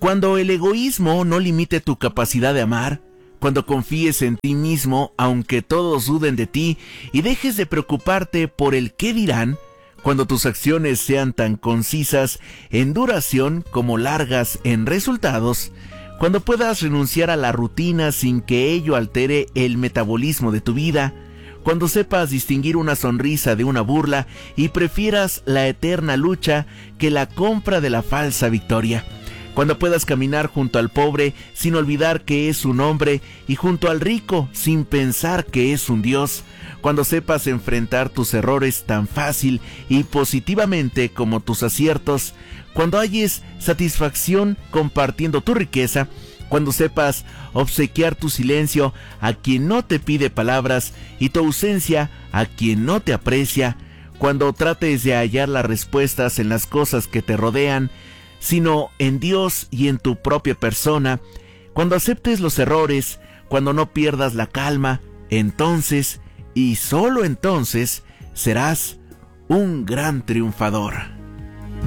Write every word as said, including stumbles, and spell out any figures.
Cuando el egoísmo no limite tu capacidad de amar, cuando confíes en ti mismo aunque todos duden de ti y dejes de preocuparte por el qué dirán, cuando tus acciones sean tan concisas en duración como largas en resultados, cuando puedas renunciar a la rutina sin que ello altere el metabolismo de tu vida, cuando sepas distinguir una sonrisa de una burla y prefieras la eterna lucha que la compra de la falsa victoria, cuando puedas caminar junto al pobre sin olvidar que es un hombre y junto al rico sin pensar que es un Dios, cuando sepas enfrentar tus errores tan fácil y positivamente como tus aciertos, cuando halles satisfacción compartiendo tu riqueza, cuando sepas obsequiar tu silencio a quien no te pide palabras y tu ausencia a quien no te aprecia, cuando trates de hallar las respuestas en las cosas que te rodean, sino en Dios y en tu propia persona, cuando aceptes los errores, cuando no pierdas la calma, entonces, y solo entonces, serás un gran triunfador.